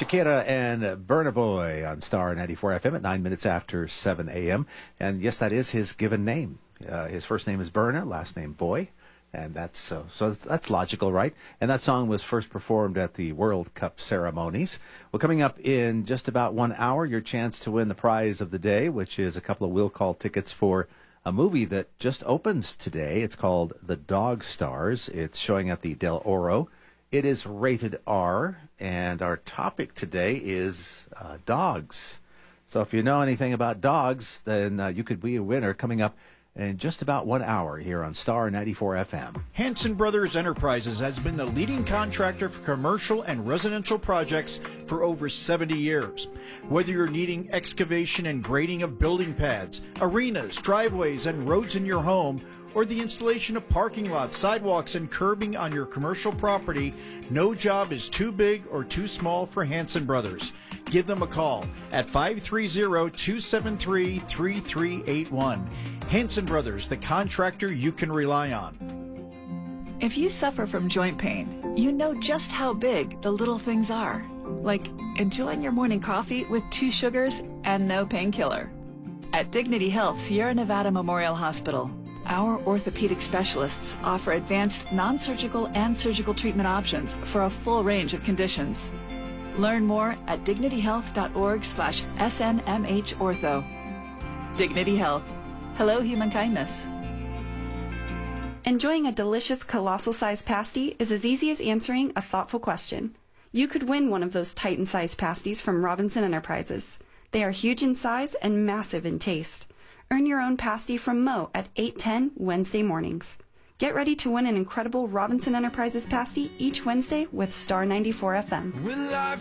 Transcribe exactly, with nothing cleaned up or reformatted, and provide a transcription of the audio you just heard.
Shakira and Burna Boy on Star ninety-four F M at nine minutes after seven a.m. And yes, that is his given name. Uh, his first name is Burna, last name Boy. And that's uh, so that's logical, right? And that song was first performed at the World Cup ceremonies. Well, coming up in just about one hour, your chance to win the prize of the day, which is a couple of Will Call tickets for a movie that just opens today. It's called The Dog Stars. It's showing at the Del Oro. It is rated R, and our topic today is uh, dogs. So if you know anything about dogs, then uh, you could be a winner coming up in just about one hour here on Star ninety-four F M. Hanson Brothers Enterprises has been the leading contractor for commercial and residential projects for over seventy years. Whether you're needing excavation and grading of building pads, arenas, driveways, and roads in your home, or the installation of parking lots, sidewalks, and curbing on your commercial property, no job is too big or too small for Hanson Brothers. Give them a call at five three zero, two seven three, three three eight one. Hanson Brothers, the contractor you can rely on. If you suffer from joint pain, you know just how big the little things are. Like enjoying your morning coffee with two sugars and no painkiller. At Dignity Health Sierra Nevada Memorial Hospital, our orthopedic specialists offer advanced non-surgical and surgical treatment options for a full range of conditions. Learn more at dignityhealth.org slash SNMH ortho. Dignity Health. Hello, human kindness. Enjoying a delicious colossal-sized pasty is as easy as answering a thoughtful question. You could win one of those Titan-sized pasties from Robinson Enterprises. They are huge in size and massive in taste. Earn your own pasty from Mo at eight ten Wednesday mornings. Get ready to win an incredible Robinson Enterprises pasty each Wednesday with Star ninety-four F M. When life